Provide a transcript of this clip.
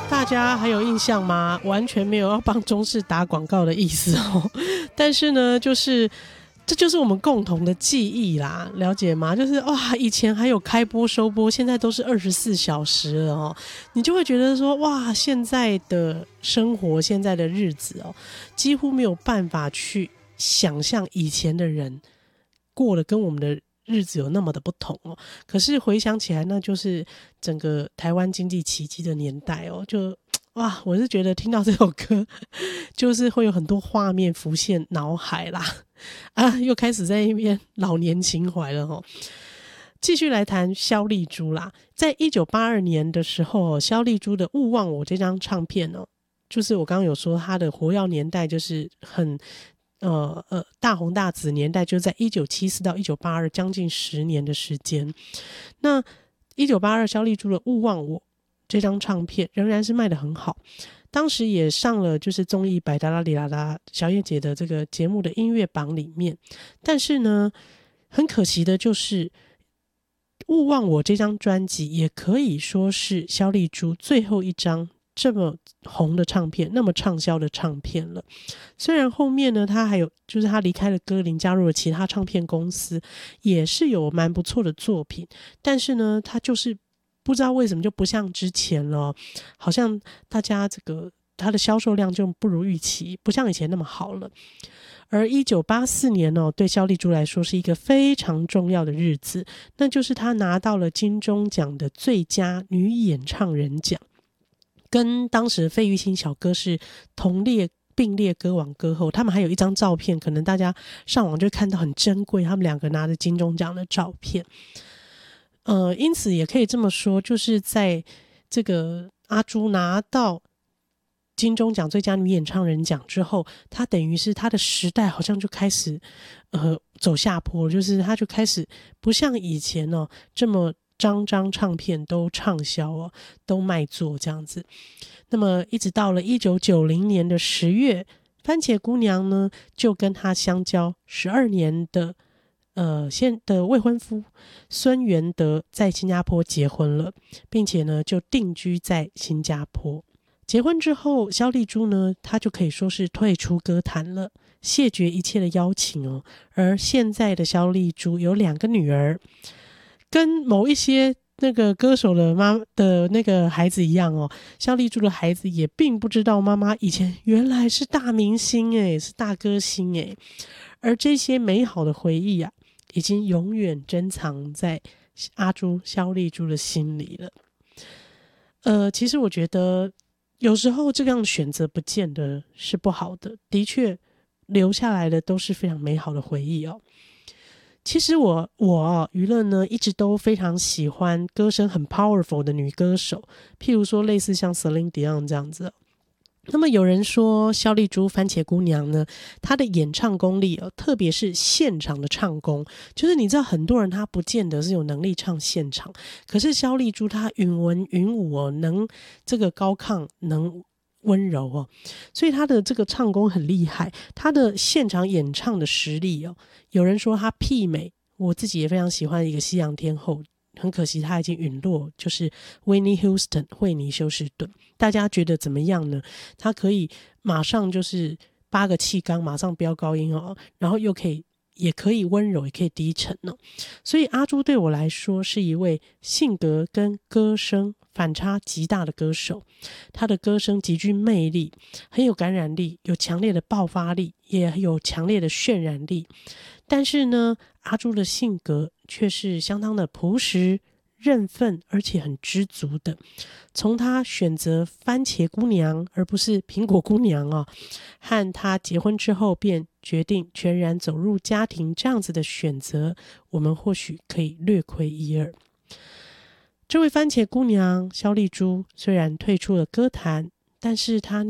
大家还有印象吗？完全没有要帮中视打广告的意思哦。但是呢，这就是我们共同的记忆啦，了解吗？就是哇，以前还有开播收播，现在都是24小时了哦。你就会觉得说，哇，现在的生活，现在的日子哦，几乎没有办法去想象以前的人过得跟我们的日子有那么的不同哦。可是回想起来，那就是整个台湾经济奇迹的年代哦，就哇，我是觉得听到这首歌，就是会有很多画面浮现脑海啦。啊，又开始在那边老年情怀了哦。继续来谈萧丽珠啦，在1982年的时候，萧丽珠的《勿忘我》这张唱片哦，就是我刚刚有说她的活跃年代就是很大红大紫年代，就在1974到1982将近10年的时间。那1982萧丽珠的《勿忘我》这张唱片仍然是卖得很好，当时也上了就是综艺百达拉里拉拉小燕姐的这个节目的音乐榜里面。但是呢，很可惜的就是勿忘我这张专辑也可以说是萧丽珠最后一张这么红的唱片，那么畅销的唱片了。虽然后面呢，他还有就是他离开了歌林，加入了其他唱片公司，也是有蛮不错的作品，但是呢，他就是不知道为什么就不像之前了，好像大家这个他的销售量就不如预期，不像以前那么好了。而1984年哦，对萧丽珠来说是一个非常重要的日子，那就是她拿到了金钟奖的最佳女演唱人奖，跟当时费玉清小哥是并列歌王歌后。他们还有一张照片，可能大家上网就看到很珍贵，他们两个拿着金钟奖的照片。因此也可以这么说，就是在这个阿珠拿到金钟奖最佳女演唱人奖之后，她等于是她的时代好像就开始走下坡，就是她就开始不像以前哦这么张唱片都畅销哦，都卖座这样子。那么一直到了1990年的10月，番茄姑娘呢就跟她相交12年的现的未婚夫孙元德在新加坡结婚了，并且呢就定居在新加坡。结婚之后，萧丽珠呢，她就可以说是退出歌坛了，谢绝一切的邀请哦。而现在的萧丽珠有2个女儿，跟某一些那个歌手的那个孩子一样哦，萧丽珠的孩子也并不知道妈妈以前原来是大明星诶，是大歌星诶。而这些美好的回忆啊，已经永远珍藏在萧丽珠的心里了。其实我觉得有时候这样的选择不见得是不好的，的确留下来的都是非常美好的回忆哦。其实我娱乐呢一直都非常喜欢歌声很 powerful 的女歌手，譬如说类似像 Celine Dion 这样子。那么有人说萧丽珠番茄姑娘呢，她的演唱功力特别是现场的唱功，就是你知道很多人她不见得是有能力唱现场，可是萧丽珠她允文允武能这个高亢，能温柔所以她的这个唱功很厉害，她的现场演唱的实力有人说她媲美我自己也非常喜欢一个西洋天后，很可惜他已经陨落，就是 Whitney Houston 惠妮休斯顿。大家觉得怎么样呢？他可以马上就是8个气缸，马上飙高音然后也可以温柔，也可以低沉所以阿珠对我来说是一位性格跟歌声反差极大的歌手。他的歌声极具魅力，很有感染力，有强烈的爆发力，也有强烈的渲染力。但是呢，阿珠的性格却是相当的朴实、认份，而且很知足的。从她选择番茄姑娘而不是苹果姑娘和她结婚之后便决定全然走入家庭这样子的选择，我们或许可以略窥一二。这位番茄姑娘萧丽珠虽然退出了歌坛，但是她